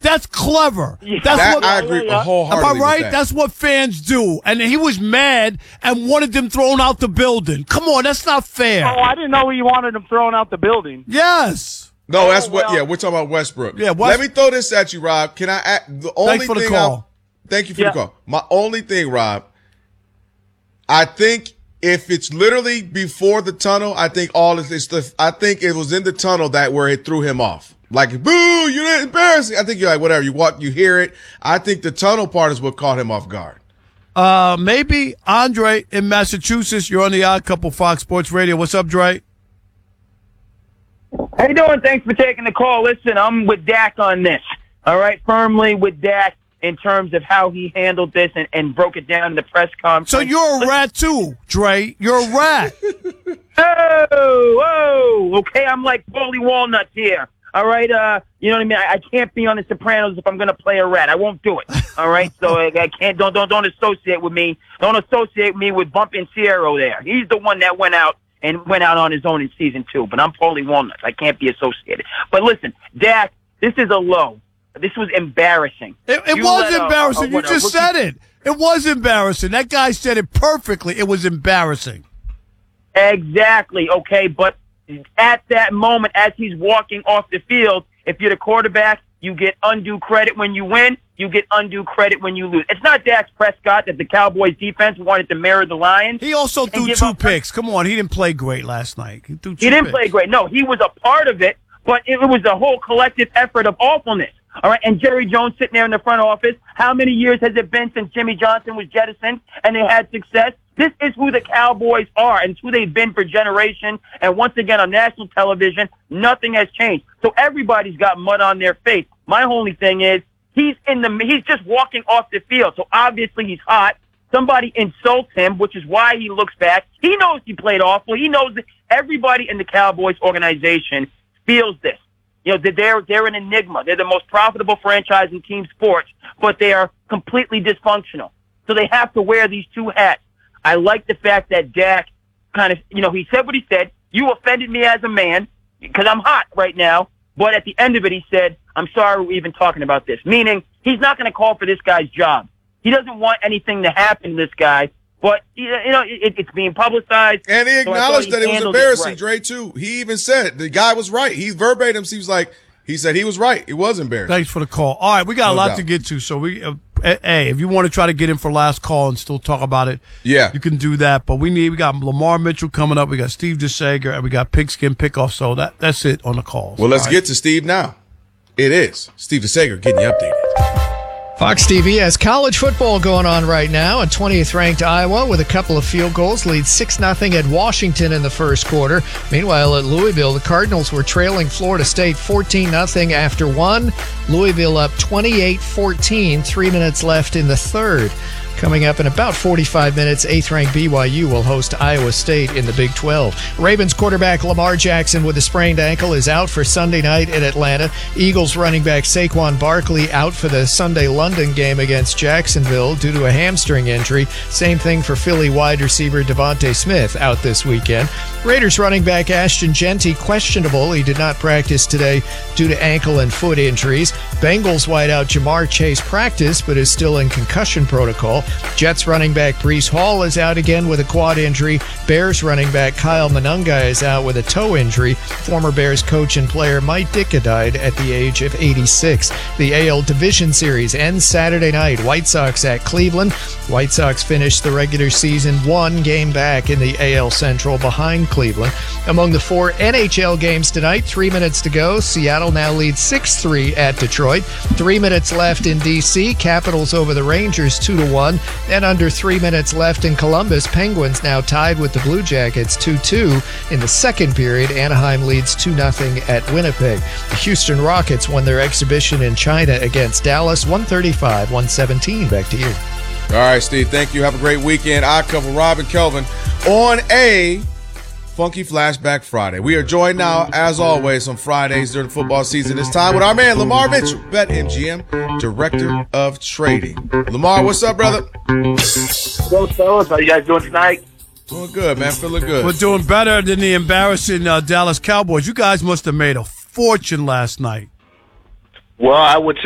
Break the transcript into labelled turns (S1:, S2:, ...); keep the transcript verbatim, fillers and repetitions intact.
S1: That's clever.
S2: Yeah.
S1: That's
S3: that
S1: what
S3: I agree
S2: yeah, yeah.
S3: wholeheartedly.
S1: Am I right?
S3: with that.
S1: That's what fans do. And he was mad and wanted them thrown out the building. Come on, that's not fair.
S2: Oh, I didn't know he wanted him thrown out the building.
S1: Yes.
S3: No, that's
S2: Oh,
S3: what.
S2: well.
S3: Yeah, we're talking about Westbrook.
S1: Yeah, West-
S3: Let me throw this at you, Rob. Can I? Add, the only
S1: Thanks for the
S3: thing
S1: call.
S3: I, thank you for
S2: Yeah.
S3: the call. My only thing, Rob. I think if it's literally before the tunnel, I think all of this stuff. I think it was in the tunnel that where it threw him off. Like, boo, you're embarrassing. I think you're like, whatever. You walk, you hear it. I think the tunnel part is what caught him off guard.
S1: Uh, maybe Andre in Massachusetts. You're on the Odd Couple Fox Sports Radio. What's up, Dre?
S4: How you doing? Thanks for taking the call. Listen, I'm with Dak on this. All right, firmly with Dak in terms of how he handled this and, and broke it down in the press conference.
S1: So you're a rat too, Dre. You're a rat.
S4: Oh, oh, okay. I'm like Paulie Walnuts here. All right, uh, you know what I mean. I, I can't be on The Sopranos if I'm going to play a rat. I won't do it. All right, so I, I can't. Don't don't don't associate with me. Don't associate me with Bumpin' Sierra there. He's the one that went out and went out on his own in season two. But I'm Paulie Walnuts. I can't be associated. But listen, Dak, this is a low. This was embarrassing.
S1: It, it
S4: You
S1: was
S4: let a-
S1: embarrassing.
S4: a-
S1: you
S4: what, a
S1: just
S4: rookie-
S1: said it. It was embarrassing. That guy said it perfectly. It was embarrassing.
S4: Exactly, okay, but at that moment, as he's walking off the field, if you're the quarterback, you get undue credit when you win, you get undue credit when you lose. It's not Dak Prescott that the Cowboys defense wanted to mirror the Lions.
S1: He also
S4: And
S1: threw
S4: give
S1: two
S4: up-
S1: picks. Come on, he didn't play great last night. He threw two
S4: He didn't
S1: picks.
S4: play great. No, he was a part of it, but it was a whole collective effort of awfulness. All right, and Jerry Jones sitting there in the front office. How many years has it been since Jimmy Johnson was jettisoned and they had success? This is who the Cowboys are, and it's who they've been for generations. And once again, on national television, nothing has changed. So everybody's got mud on their face. My only thing is he's in the he's just walking off the field, so obviously he's hot. Somebody insults him, which is why he looks back. He knows he played awful. He knows that everybody in the Cowboys organization feels this. You know, they're, they're an enigma. They're the most profitable franchise in team sports, but they are completely dysfunctional. So they have to wear these two hats. I like the fact that Dak kind of, you know, he said what he said. You offended me as a man because I'm hot right now. But at the end of it, he said, I'm sorry we're even talking about this. Meaning he's not going to call for this guy's job. He doesn't want anything to happen to this guy. But, you know, it, it's being publicized.
S3: And he
S4: so I thought
S3: acknowledged
S4: he
S3: that it was
S4: handled
S3: embarrassing,
S4: right.
S3: Dre, too. He even said the guy was right. He verbatim seems like he said he was right. It was embarrassing.
S1: Thanks for the call. All right, we got a
S3: No
S1: lot
S3: doubt.
S1: to get to. So we, uh, hey, if you want to try to get in for last call and still talk about it,
S3: Yeah.
S1: you can do that. But we need, we got Lamar Mitchell coming up. We got Steve DeSager, and we got Pigskin Pickoff. So that that's it on the calls.
S3: Well, let's
S1: All right?
S3: get to Steve now. It is Steve DeSager getting you updated.
S5: Fox T V has college football going on right now, and twentieth ranked Iowa with a couple of field goals leads six nothing at Washington in the first quarter. Meanwhile, at Louisville, the Cardinals were trailing Florida State fourteen nothing after one. Louisville up twenty-eight fourteen, three minutes left in the third. Coming up in about forty-five minutes, eighth ranked B Y U will host Iowa State in the Big twelve. Ravens quarterback Lamar Jackson with a sprained ankle is out for Sunday night in Atlanta. Eagles running back Saquon Barkley out for the Sunday London game against Jacksonville due to a hamstring injury. Same thing for Philly wide receiver Devontae Smith out this weekend. Raiders running back Ashton Genty questionable. He did not practice today due to ankle and foot injuries. Bengals wideout Jamar Chase practiced but is still in concussion protocol. Jets running back Breece Hall is out again with a quad injury. Bears running back Kyle Monunga is out with a toe injury. Former Bears coach and player Mike Ditka died at the age of eighty-six. The A L Division Series ends Saturday night. White Sox at Cleveland. White Sox finished the regular season one game back in the A L Central behind Cleveland. Among the four N H L games tonight, three minutes to go. Seattle now leads six three at Detroit. Three minutes left in D C. Capitals over the Rangers two to one. And under three minutes left in Columbus, Penguins now tied with the Blue Jackets two two. In the second period, Anaheim leads two nothing at Winnipeg. The Houston Rockets won their exhibition in China against Dallas one thirty-five one seventeen. Back to you.
S3: All right, Steve, thank you. Have a great weekend. I cover Rob and Kelvin on a Funky Flashback Friday. We are joined now, as always, on Fridays during the football season. This time with our man, Lamar Mitchell, BetMGM, Director of Trading. Lamar, what's up, brother?
S2: Well, fellas, how you guys doing tonight?
S3: Doing good, man. Feeling good.
S1: We're doing better than the embarrassing uh, Dallas Cowboys. You guys must have made a fortune last night.
S2: Well, I would